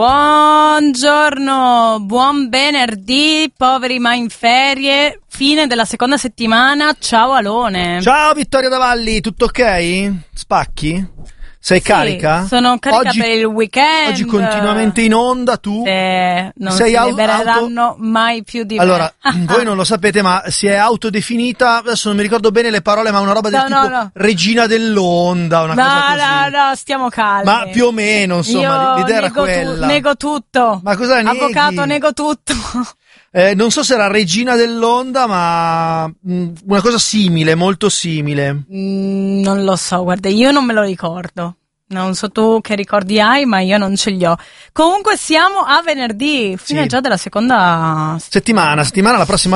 Buongiorno, buon venerdì, poveri ma in ferie, fine della seconda settimana, ciao Alone. Ciao Vittoria Davalli, tutto ok? Spacchi? Sei carica? Sono carica oggi, per il weekend. Oggi continuamente in onda, tu? Non sei si libereranno mai più di me. Allora, voi non lo sapete, ma si è autodefinita, adesso non mi ricordo bene le parole, ma una roba del tipo regina dell'onda, una cosa così. No, stiamo calmi. Ma più o meno, insomma, l'idea era quella. Nego tutto. Ma cosa neghi? Avvocato, nego tutto. Non so se era regina dell'onda, ma una cosa simile, molto simile. Non lo so, guarda, io non me lo ricordo. Non so tu che ricordi hai, ma io non ce li ho. Comunque siamo a venerdì, fine già della seconda settimana, la prossima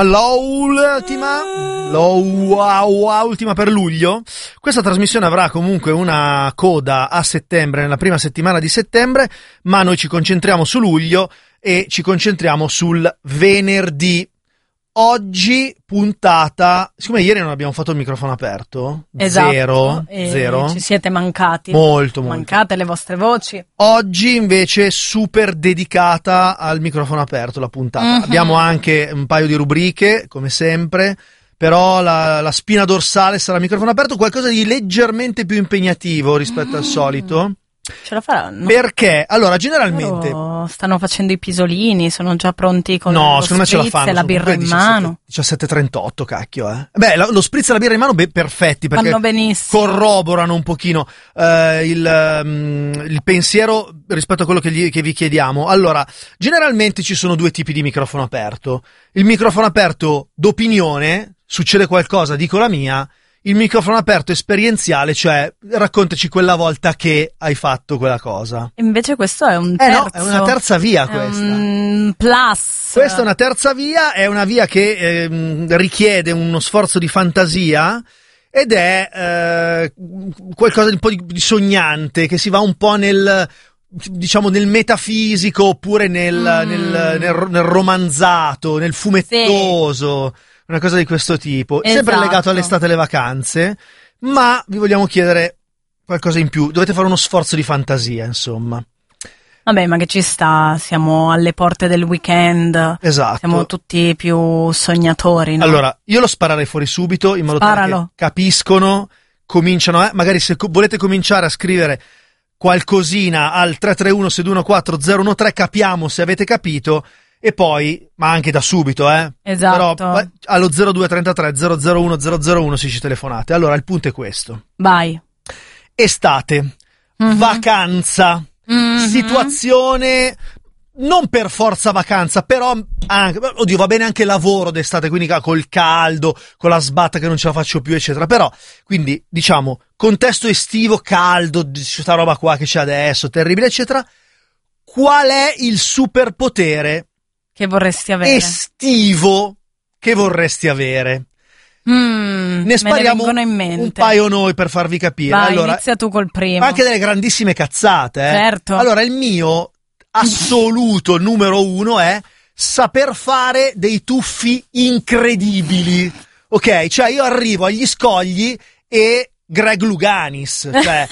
l'ultima per luglio. Questa trasmissione avrà comunque una coda a settembre, nella prima settimana di settembre, ma noi ci concentriamo su luglio e ci concentriamo sul venerdì. Oggi puntata, siccome ieri non abbiamo fatto il microfono aperto, esatto, zero, ci siete mancati, molto. Mancate le vostre voci. Oggi invece super dedicata al microfono aperto la puntata. Abbiamo anche un paio di rubriche, come sempre, però la spina dorsale sarà il microfono aperto, qualcosa di leggermente più impegnativo rispetto al solito. Ce la faranno? Perché? Allora, generalmente stanno facendo i pisolini, sono già pronti con lo spritz me ce la fanno, e la birra in mano. 17:38, cacchio, Beh, lo spritz e la birra in mano, perfetti, perché vanno benissimo. Corroborano un pochino il pensiero rispetto a quello che vi chiediamo. Allora, generalmente ci sono due tipi di microfono aperto. Il microfono aperto d'opinione, succede qualcosa, dico la mia. Il microfono aperto esperienziale, cioè raccontaci quella volta che hai fatto quella cosa. Invece questo è un terzo. No, è una terza via questa. Plus. Questa è una terza via, è una via che richiede uno sforzo di fantasia ed è qualcosa di un po' di sognante, che si va un po' nel metafisico oppure nel romanzato, nel fumettoso. Sì. Una cosa di questo tipo, sempre legato all'estate e alle vacanze, ma vi vogliamo chiedere qualcosa in più, dovete fare uno sforzo di fantasia, insomma. Vabbè, ma che ci sta, siamo alle porte del weekend, esatto. Siamo tutti più sognatori, no? Allora, io lo sparerei fuori subito, in modo tale che capiscono, cominciano, magari se volete cominciare a scrivere qualcosina al 331 614 013, capiamo se avete capito. E poi, ma anche da subito, Esatto. Però allo 0233 001 001 se ci telefonate. Allora, il punto è questo. Vai. Estate, vacanza, situazione, non per forza vacanza, però anche, oddio, va bene anche lavoro d'estate, quindi col caldo, con la sbatta che non ce la faccio più, eccetera. Però, quindi, diciamo, contesto estivo, caldo, questa roba qua che c'è adesso, terribile, eccetera. Qual è il superpotere che vorresti avere? Estivo che vorresti avere? Ne spariamo un paio noi per farvi capire. Vai, allora, inizia tu col primo. Anche delle grandissime cazzate, Certo. Allora, il mio assoluto numero uno è saper fare dei tuffi incredibili. Ok? Cioè, io arrivo agli scogli e Greg Luganis,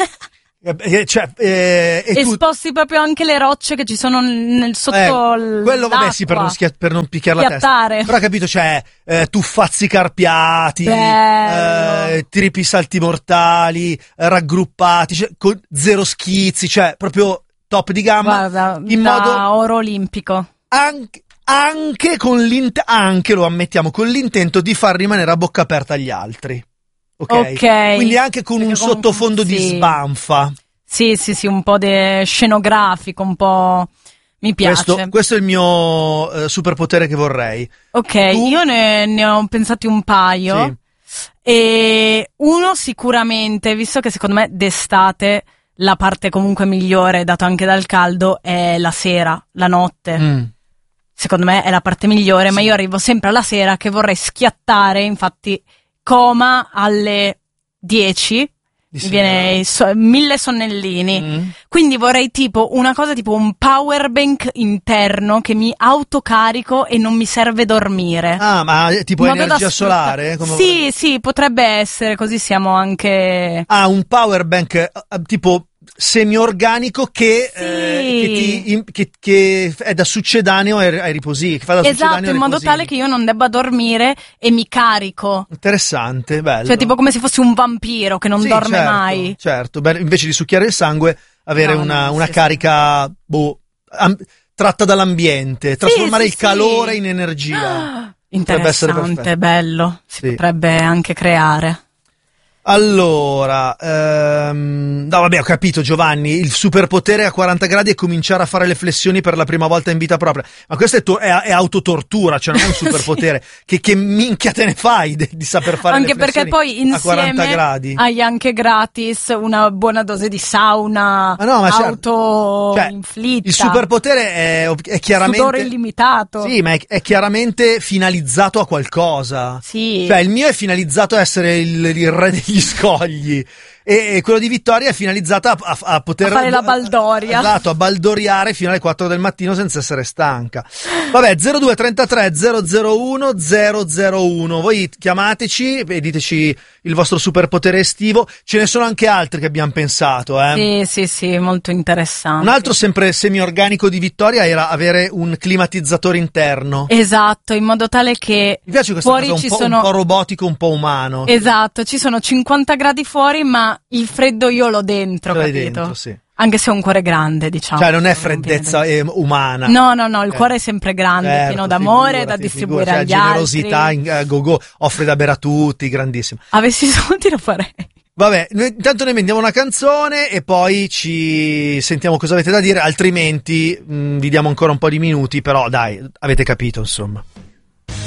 e sposti proprio anche le rocce che ci sono sotto quello vabbè sì, per non picchiare la testa, però capito, tuffazzi carpiati, trippi salti mortali, raggruppati, con zero schizzi, proprio top di gamma. Guarda, in modo oro olimpico, anche lo ammettiamo, con l'intento di far rimanere a bocca aperta gli altri. Ok, quindi anche con un sottofondo di sbanfa. Sì, un po' scenografico, un po'. Mi piace. Questo è il mio superpotere che vorrei. Ok, io ne ho pensati un paio. Sì. E uno sicuramente, visto che secondo me d'estate la parte comunque migliore, dato anche dal caldo, è la sera, la notte. Secondo me è la parte migliore, ma io arrivo sempre alla sera che vorrei schiattare, infatti. Coma alle 10 mi viene 1000 sonnellini, quindi vorrei una cosa tipo un power bank interno che mi autocarico e non mi serve dormire. Ma tipo energia solare? Sì, potrebbe essere, così siamo anche... Un power bank tipo semi-organico che è da succedaneo ai riposi, che fa da succedaneo esatto, in modo tale che io non debba dormire e mi carico. Interessante, bello. Cioè tipo come se fossi un vampiro che non dorme mai. Certo, beh, invece di succhiare il sangue avere una carica tratta dall'ambiente, trasformare il calore in energia. Interessante, bello, si potrebbe anche creare. Allora, no vabbè, ho capito Giovanni, il superpotere a 40 gradi è cominciare a fare le flessioni per la prima volta in vita propria, ma questo è autotortura, cioè non è un superpotere. Che minchia te ne fai di saper fare anche le flessioni perché poi insieme a 40 gradi? Hai anche gratis una buona dose di sauna, inflitta. Il superpotere è chiaramente sudore illimitato. Sì, ma è chiaramente finalizzato a qualcosa. Sì. Cioè il mio è finalizzato a essere il re degli scogli e quello di Vittoria è finalizzato a poter fare la baldoria. Esatto, a baldoriare fino alle 4 del mattino senza essere stanca. Vabbè, 0233 001 001, voi chiamateci e diteci il vostro superpotere estivo. Ce ne sono anche altri che abbiamo pensato, Sì, molto interessante. Un altro sempre semi-organico di Vittoria era avere un climatizzatore interno. Esatto, in modo tale che mi piace questa fuori cosa un po' robotico, un po' umano. Esatto, ci sono 50 gradi fuori, ma il freddo io l'ho dentro, capito? Dentro, sì. Anche se ho un cuore grande, diciamo. Cioè non è freddezza umana. No, il cuore è sempre grande, pieno d'amore da distribuire agli altri. Generosità, go-go, offre da bere a tutti, grandissimo. Avessi soldi lo farei. Vabbè, intanto noi mandiamo una canzone e poi ci sentiamo cosa avete da dire, altrimenti vi diamo ancora un po' di minuti, però dai, avete capito insomma.